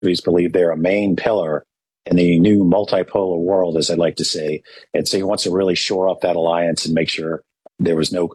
believe they're a main pillar in the new multipolar world, as I'd like to say. And so he wants to really shore up that alliance and make sure there was no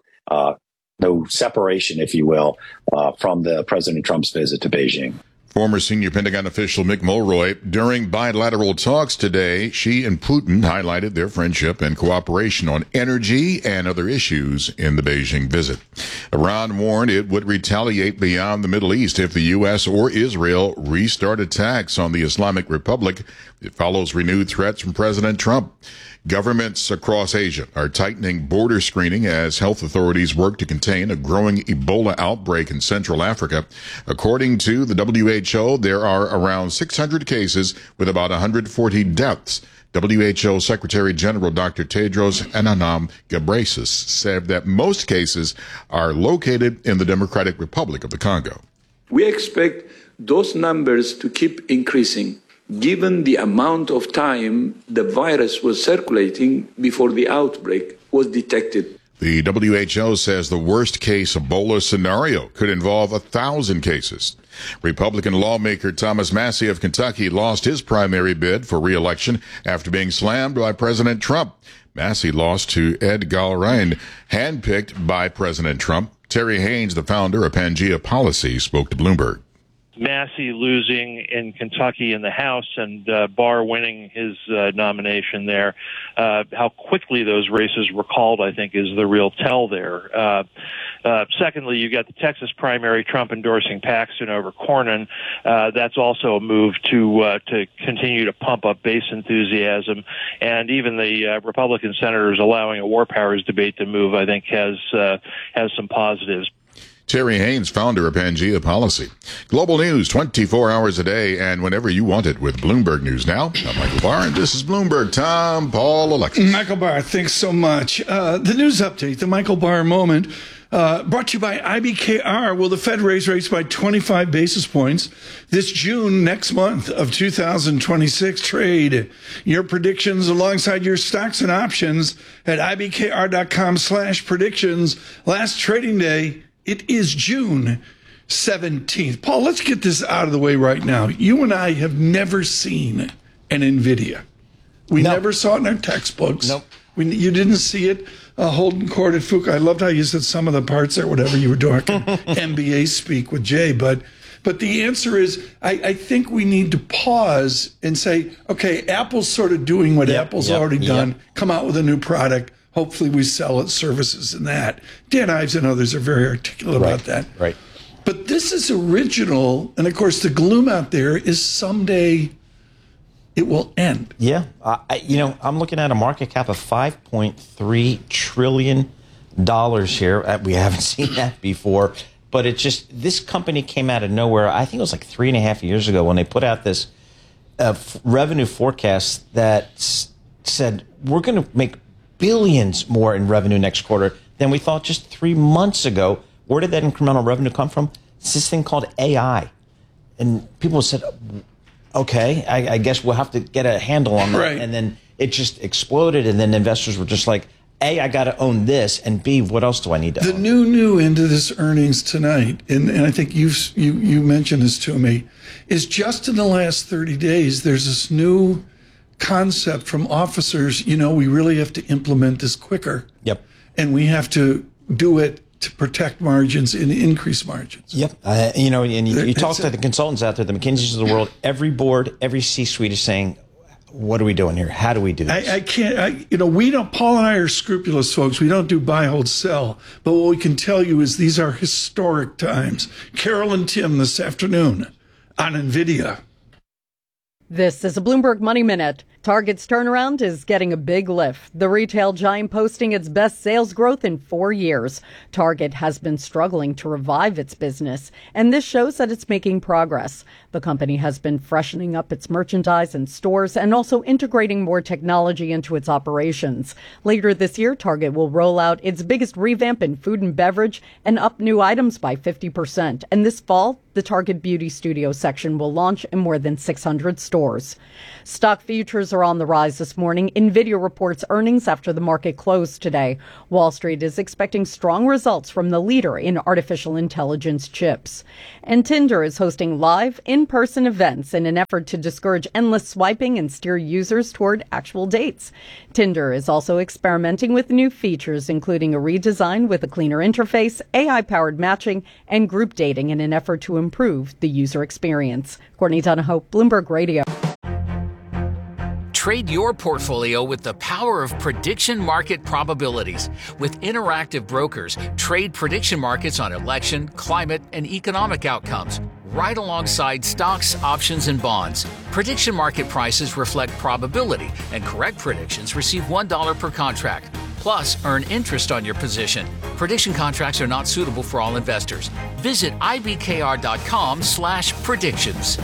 separation, if you will, from the President Trump's visit to Beijing. Former senior Pentagon official Mick Mulroy, during bilateral talks today, Xi and Putin highlighted their friendship and cooperation on energy and other issues in the Beijing visit. Iran warned it would retaliate beyond the Middle East if the U.S. or Israel restart attacks on the Islamic Republic. It follows renewed threats from President Trump. Governments across Asia are tightening border screening as health authorities work to contain a growing Ebola outbreak in Central Africa. According to the WHO, there are around 600 cases with about 140 deaths. WHO Secretary General Dr. Tedros Adhanom Ghebreyesus said that most cases are located in the Democratic Republic of the Congo. We expect those numbers to keep increasing, given the amount of time the virus was circulating before the outbreak was detected. The WHO says the worst case Ebola scenario could involve 1,000 cases. Republican lawmaker Thomas Massie of Kentucky lost his primary bid for re-election after being slammed by President Trump. Massie lost to Ed Galbraith, handpicked by President Trump. Terry Haynes, the founder of Pangea Policy, spoke to Bloomberg. Massie losing in Kentucky in the House and Barr winning his nomination there. How quickly those races were called, I think, is the real tell there. Secondly, you got the Texas primary, Trump endorsing Paxton over Cornyn. That's also a move to continue to pump up base enthusiasm. And even the Republican senators allowing a war powers debate to move, I think, has some positives. Terry Haynes, founder of Pangea Policy. Global news 24 hours a day and whenever you want it with Bloomberg News Now. I'm Michael Barr, and this is Bloomberg Tom, Paul, Alexis. Michael Barr, thanks so much. The news update, the Michael Barr moment, brought to you by IBKR. Will the Fed raise rates by 25 basis points this June, next month of 2026? Trade your predictions alongside your stocks and options at IBKR.com/predictions. Last trading day, it is June 17th. Paul, let's get this out of the way right now. You and I have never seen an NVIDIA. We never saw it in our textbooks. Nope. You didn't see it. Holden Court at Fuqua. I loved how you said some of the parts there, whatever you were doing. MBA speak with Jay. But the answer is, I think we need to pause and say, okay, Apple's sort of doing what Apple's already done. Come out with a new product. Hopefully we sell it, services and that. Dan Ives and others are very articulate about that. Right. But this is original. And, of course, the gloom out there is someday it will end. Yeah. I'm looking at a market cap of $5.3 trillion here. We haven't seen that before. But this company came out of nowhere. I think it was like 3.5 years ago when they put out this revenue forecast that said we're going to make billions more in revenue next quarter than we thought just 3 months ago. Where did that incremental revenue come from? It's this thing called AI. And people said, okay, I guess we'll have to get a handle on that. Right. And then it just exploded. And then investors were just like, A, I got to own this. And B, what else do I need to own? The new into this earnings tonight, and I think you mentioned this to me, is just in the last 30 days, there's this new concept from officers, we really have to implement this quicker. Yep. And we have to do it to protect margins and increase margins. Yep. And you talk to the consultants out there, the McKinseys of the world, every board, every C-suite is saying, what are we doing here? How do we do this? I can't, we don't, Paul and I are scrupulous folks. We don't do buy, hold, sell. But what we can tell you is these are historic times. Carol and Tim this afternoon on NVIDIA. This is a Bloomberg Money Minute. Target's turnaround is getting a big lift. The retail giant posting its best sales growth in 4 years. Target has been struggling to revive its business, and this shows that it's making progress. The company has been freshening up its merchandise and stores and also integrating more technology into its operations. Later this year, Target will roll out its biggest revamp in food and beverage and up new items by 50%. And this fall, the Target Beauty Studio section will launch in more than 600 stores. Stock futures are on the rise this morning. NVIDIA reports earnings after the market closed today. Wall Street is expecting strong results from the leader in artificial intelligence chips. And Tinder is hosting live, in-person events in an effort to discourage endless swiping and steer users toward actual dates. Tinder is also experimenting with new features, including a redesign with a cleaner interface, AI-powered matching, and group dating in an effort to improve the user experience. Courtney Donahoe, Bloomberg Radio. Trade your portfolio with the power of prediction market probabilities. With Interactive Brokers, trade prediction markets on election, climate, and economic outcomes, right alongside stocks, options, and bonds. Prediction market prices reflect probability, and correct predictions receive $1 per contract. Plus, earn interest on your position. Prediction contracts are not suitable for all investors. Visit ibkr.com/predictions.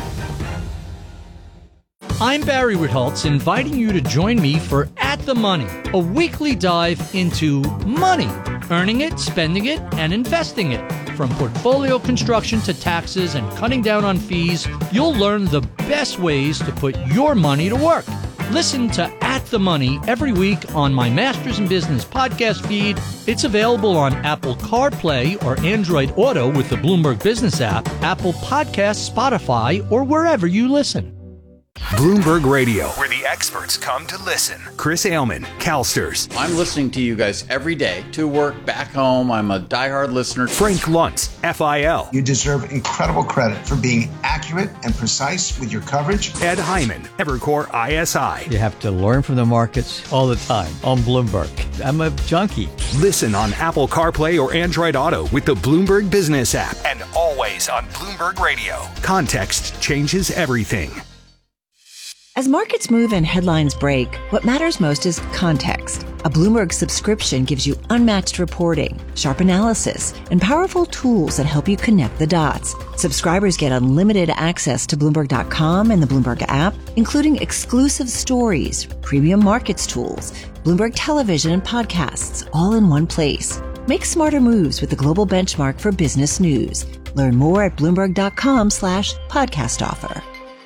I'm Barry Ritholtz, inviting you to join me for At the Money, a weekly dive into money, earning it, spending it, and investing it. From portfolio construction to taxes and cutting down on fees, you'll learn the best ways to put your money to work. Listen to At the Money every week on my Masters in Business podcast feed. It's available on Apple CarPlay or Android Auto with the Bloomberg Business app, Apple Podcasts, Spotify, or wherever you listen. Bloomberg Radio, where the experts come to listen. Chris Ailman, CalSTRS. I'm listening to you guys every day, to work, back home. I'm a diehard listener. Frank Luntz, FIL. You deserve incredible credit for being accurate and precise with your coverage. Ed Hyman, Evercore ISI. You have to learn from the markets all the time on Bloomberg. I'm a junkie. Listen on Apple CarPlay or Android Auto with the Bloomberg Business app, and always on Bloomberg Radio. Context changes everything. As markets move and headlines break, what matters most is context. A Bloomberg subscription gives you unmatched reporting, sharp analysis, and powerful tools that help you connect the dots. Subscribers get unlimited access to Bloomberg.com and the Bloomberg app, including exclusive stories, premium markets tools, Bloomberg television and podcasts, all in one place. Make smarter moves with the global benchmark for business news. Learn more at Bloomberg.com/podcast offer.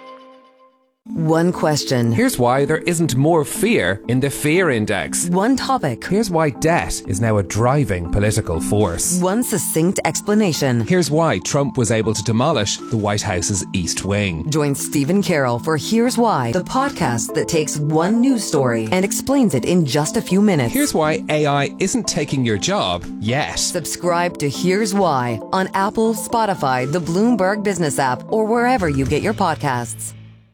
One question. Here's why there isn't more fear in the fear index. One topic. Here's why debt is now a driving political force. One succinct explanation. Here's why Trump was able to demolish the White House's East Wing. Join Stephen Carroll for Here's Why, the podcast that takes one news story and explains it in just a few minutes. Here's why AI isn't taking your job yet. Subscribe to Here's Why on Apple, Spotify, the Bloomberg Business app, or wherever you get your podcasts.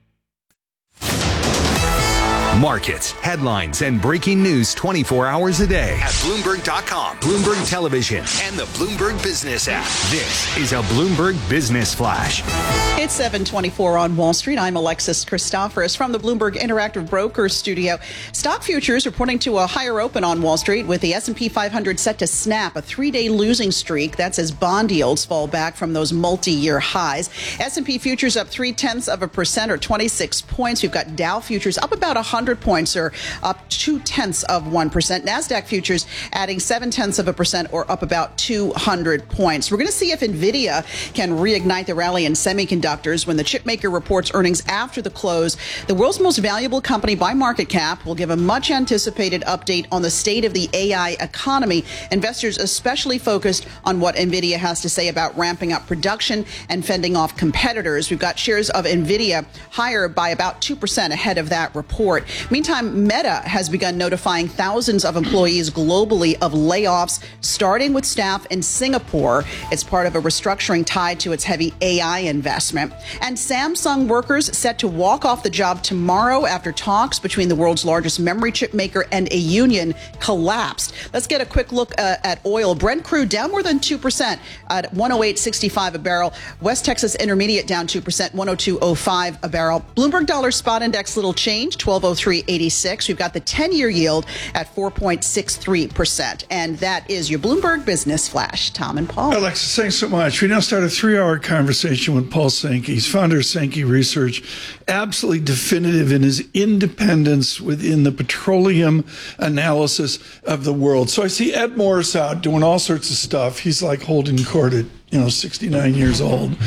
Markets, headlines, and breaking news 24 hours a day at Bloomberg.com, Bloomberg Television, and the Bloomberg Business app. This is a Bloomberg Business Flash. It's 7:24 on Wall Street. I'm Alexis Christoforous from the Bloomberg Interactive Brokers studio. Stock futures reporting to a higher open on Wall Street, with the S&P 500 set to snap a three-day losing streak. That's as bond yields fall back from those multi-year highs. S&P futures up 0.3% or 26 points. We've got Dow futures up about 100 points or up 0.2%. NASDAQ futures adding 0.7% or up about 200 points. We're going to see if NVIDIA can reignite the rally in semiconductors when the chipmaker reports earnings after the close. The world's most valuable company by market cap will give a much anticipated update on the state of the AI economy. Investors especially focused on what NVIDIA has to say about ramping up production and fending off competitors. We've got shares of NVIDIA higher by about 2% ahead of that report. Meantime, Meta has begun notifying thousands of employees globally of layoffs, starting with staff in Singapore. It's part of a restructuring tied to its heavy AI investment. And Samsung workers set to walk off the job tomorrow after talks between the world's largest memory chip maker and a union collapsed. Let's get a quick look at oil. Brent crude down more than 2% at 108.65 a barrel. West Texas Intermediate down 2%, 102.05 a barrel. Bloomberg Dollar Spot Index little change, 1203.86. We've got the 10-year yield at 4.63%. And that is your Bloomberg Business Flash. Tom and Paul. Alexis, thanks so much. We now start a 3-hour conversation with Paul Sankey. He's founder of Sankey Research, absolutely definitive in his independence within the petroleum analysis of the world. So I see Ed Morris out doing all sorts of stuff. He's like holding court at 69 years old.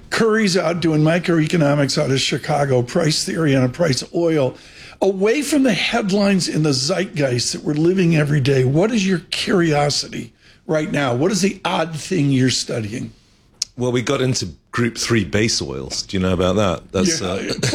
Curry's out doing microeconomics out of Chicago, price theory on a price of oil. Away from the headlines in the zeitgeist that we're living every day, what is your curiosity right now? What is the odd thing you're studying? Well, we got into Group 3 base oils. Do you know about that? That's